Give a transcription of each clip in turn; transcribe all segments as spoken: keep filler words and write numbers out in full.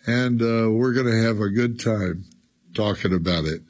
and uh, we're going to have a good time talking about it.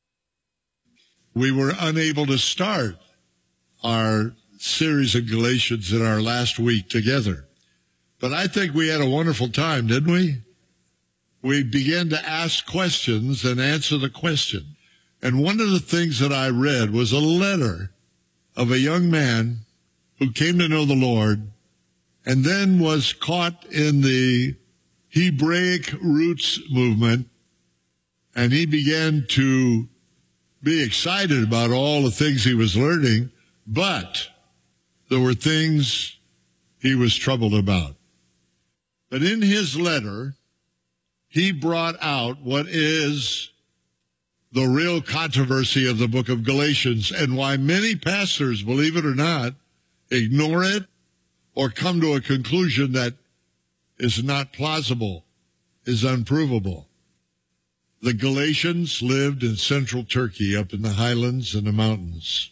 We were unable to start our series of Galatians in our last week together, but I think we had a wonderful time, didn't we? We began to ask questions and answer the question. And one of the things that I read was a letter of a young man who came to know the Lord and then was caught in the Hebraic roots movement, and he began to be excited about all the things he was learning, but there were things he was troubled about. But in his letter, he brought out what is the real controversy of the book of Galatians and why many pastors, believe it or not, ignore it or come to a conclusion that is not plausible, is unprovable. The Galatians lived in central Turkey, up in the highlands and the mountains.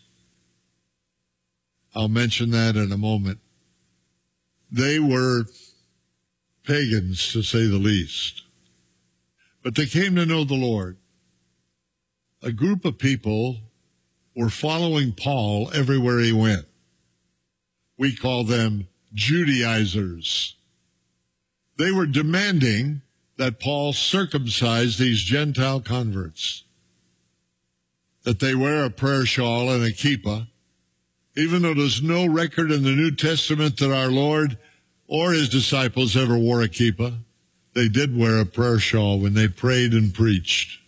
I'll mention that in a moment. They were pagans, to say the least. But they came to know the Lord. A group of people were following Paul everywhere he went. We call them Judaizers. They were demanding that Paul circumcise these Gentile converts, that they wear a prayer shawl and a kippah, even though there's no record in the New Testament that our Lord or his disciples ever wore a kippah. They did wear a prayer shawl when they prayed and preached.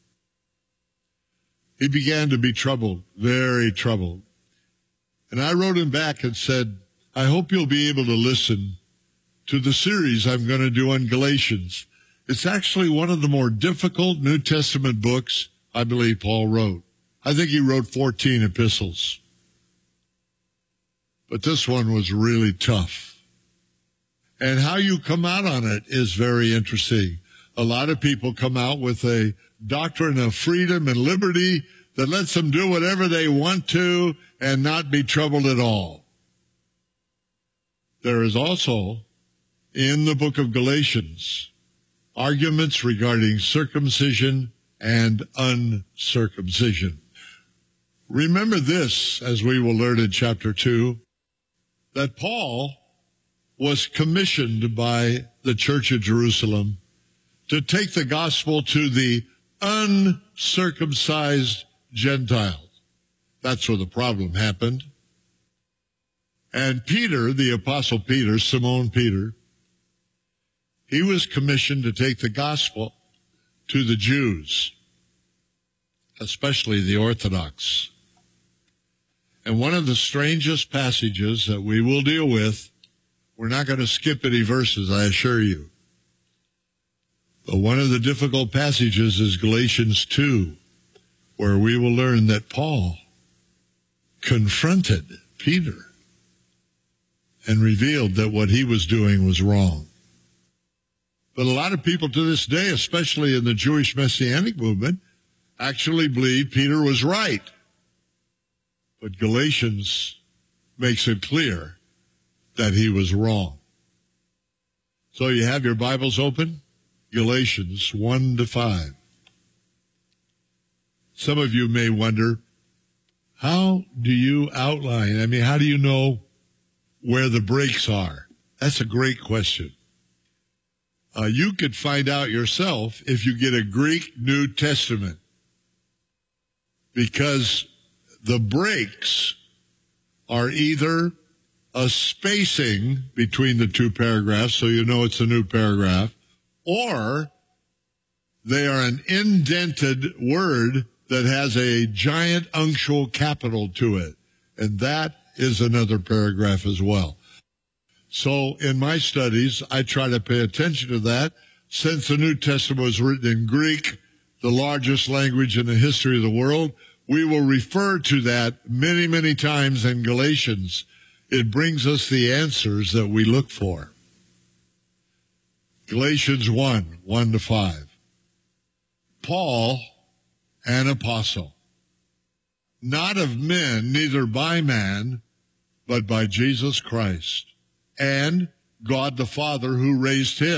He began to be troubled, very troubled. And I wrote him back and said, I hope you'll be able to listen to the series I'm going to do on Galatians. It's actually one of the more difficult New Testament books I believe Paul wrote. I think he wrote fourteen epistles. But this one was really tough. And how you come out on it is very interesting. A lot of people come out with a doctrine of freedom and liberty that lets them do whatever they want to and not be troubled at all. There is also, in the book of Galatians, arguments regarding circumcision and uncircumcision. Remember this, as we will learn in chapter two, that Paul was commissioned by the church of Jerusalem to take the gospel to the uncircumcised Gentiles. That's where the problem happened. And Peter, the apostle Peter, Simon Peter, he was commissioned to take the gospel to the Jews, especially the Orthodox. And one of the strangest passages that we will deal with, we're not going to skip any verses, I assure you. But one of the difficult passages is Galatians two, where we will learn that Paul confronted Peter and revealed that what he was doing was wrong. But a lot of people to this day, especially in the Jewish Messianic movement, actually believe Peter was right. But Galatians makes it clear that he was wrong. So you have your Bibles open? Galatians one to five. Some of you may wonder, how do you outline? I mean, how do you know where the breaks are? That's a great question. Uh, you could find out yourself if you get a Greek New Testament, because the breaks are either a spacing between the two paragraphs, so you know it's a new paragraph, or they are an indented word that has a giant uncial capital to it, and that is another paragraph as well. So in my studies, I try to pay attention to that. Since the New Testament was written in Greek, the largest language in the history of the world, we will refer to that many, many times in Galatians. It brings us the answers that we look for. Galatians one, one to five. Paul, an apostle, not of men, neither by man, but by Jesus Christ, and God the Father who raised him.